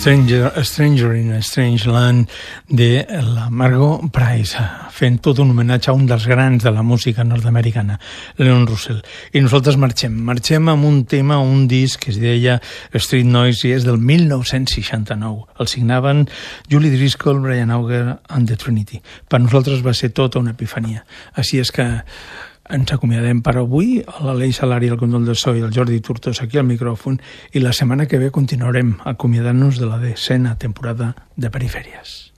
Stranger in a Strange Land de la Margot Price, fent tot un homenatge a un dels grans de la música nord-americana, Leon Russell. I nosaltres marxem amb un tema, un disc que es deia Street Noise, i és del 1969. El signaven Julie Driscoll, Brian Auger and the Trinity. Per nosaltres va ser tota una epifania. Així és que ens acomiadem per avui, l'Aleix Salari al control del so i el Jordi Tortós aquí al micròfon, i la setmana que ve continuarem acomiadant-nos de la 10ª temporada de Perifèries.